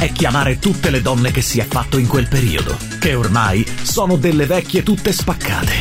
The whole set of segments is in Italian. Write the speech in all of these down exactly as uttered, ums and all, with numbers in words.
è chiamare tutte le donne che si è fatto in quel periodo, che ormai sono delle vecchie tutte spaccate.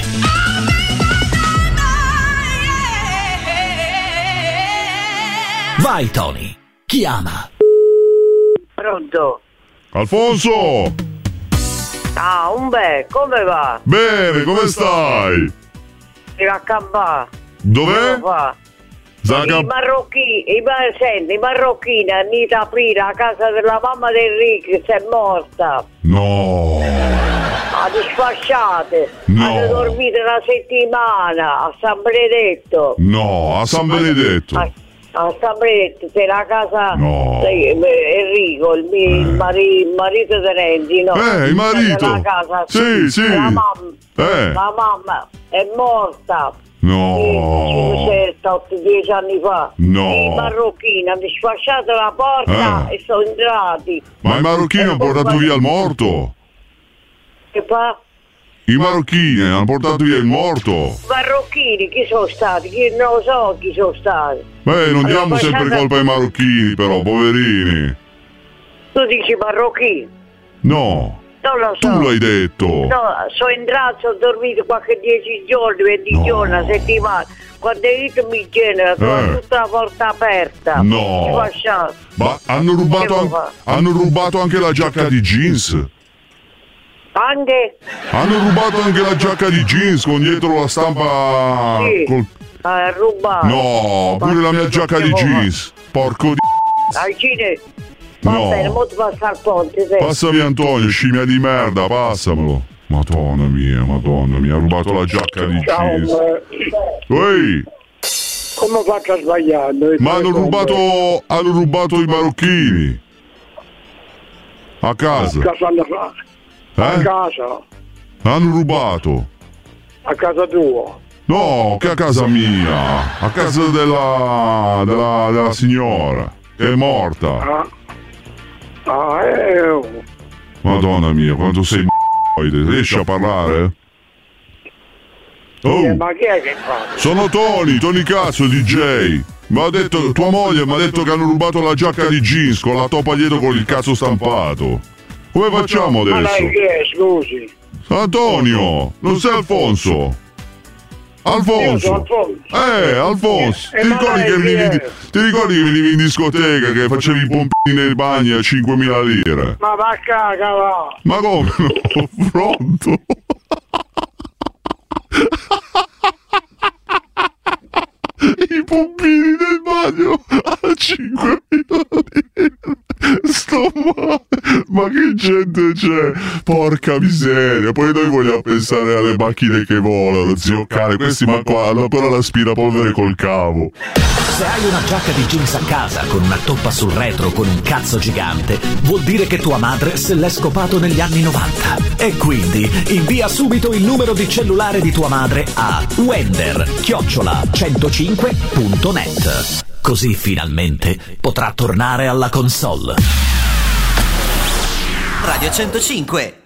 Vai Tony, chiama. Pronto? Alfonso! Ah, un bel, come va? Bene, come stai? Si va a campare. Dov'è? Zaga... I marocchini, i, mar... Senti, i marocchini hanno iniziato a aprire la casa della mamma del Rick che è morta. No! Ha disfasciate. No! Hanno dormito una settimana a San Benedetto. No, a San Benedetto. A, a San Benedetto, c'è la casa no. di Enrico, il, mio, eh. il, mari, il marito di Renzi, no? Eh, il marito? La casa, sì, sì. La mamma, eh. la mamma è morta. No, sette otto dieci anni fa. No, i marocchini hanno sfasciato la porta eh. e sono entrati. Ma i marocchini hanno portato via il morto? Che fa? I marocchini hanno portato via il morto. I marocchini chi sono stati? Chi non lo so chi sono stati. Beh, non diamo sempre colpa ai marocchini, però, poverini. Tu dici marocchini? No. Non lo so. Tu l'hai detto. No, sono entrato, ho dormito qualche dieci giorni, venti no. giorni, una settimana. Quando hai detto mi genera, eh. tutta la porta aperta. No. Ma hanno rubato, an- hanno rubato anche la giacca di jeans. Anche? Hanno rubato anche la giacca di jeans con dietro la stampa. Sì. Col... Ah, rubato. No, pure la mia giacca di jeans. Porco di. Al cine. Va no. bene, mo ti passa il ponte. Sei. Passami Antonio, scimmia di merda, passamelo. Madonna mia, madonna mia, ha rubato la giacca di jeans. Ehi! Come faccio a sbagliare? Ma hanno rubato, hanno rubato i marocchini. A casa. A casa hanno fatto. Eh? A casa. Hanno rubato. A casa tua. No, che a casa mia. A casa della, della, della signora, che è morta. Ah. Ah, eh. Madonna mia, quanto sei m***oide, riesci a parlare? Oh. Eh, ma chi è che fa? Sono Tony, Tony Cazzo, D J. Mi ha detto, tua moglie mi ha detto che hanno rubato la giacca di jeans con la toppa dietro con il cazzo stampato. Come facciamo adesso? Ma lei chi è, scusi? Antonio, non sei Alfonso? Alfonso. Alfonso. Eh, Alfonso. Eh, ti, ricordi che venivi, ti ricordi che venivi in discoteca, che facevi i pompini nei bagni a cinquemila lire? Ma va a caga, va. Ma come no? Pronto? I pompini nel bagno a cinquemila lire. Sto male. Ma che gente c'è? Porca miseria. Poi noi vogliamo pensare alle macchine che volano, zio cane. Questi ma qua hanno ancora l'aspirapolvere col cavo. Se hai una giacca di jeans a casa con una toppa sul retro con un cazzo gigante, vuol dire che tua madre se l'è scopato negli anni novanta. E quindi invia subito il numero di cellulare di tua madre a wender chiocciola centocinque punto net. Così finalmente potrà tornare alla console. Radio centocinque